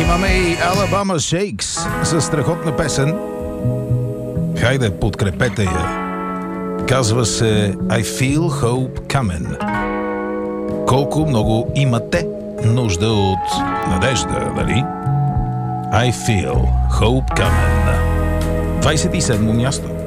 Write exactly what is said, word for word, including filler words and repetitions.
Имаме и Alabama Shakes със страхотна песен. Хайде, подкрепете я. Казва се I Feel Hope Coming. Колко много имате нужда от надежда, нали? I Feel Hope Coming. двадесет и седмо място.